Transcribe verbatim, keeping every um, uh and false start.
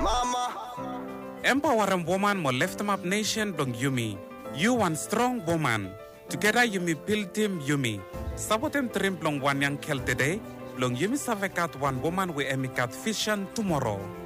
Mama. Empowering woman mo lift them up nation dong Yumi. You one strong woman. Together Yumi build team Yumi. Sabotem trim plong one yang kel today. Long Yumi savekat one woman we emikat vision tomorrow.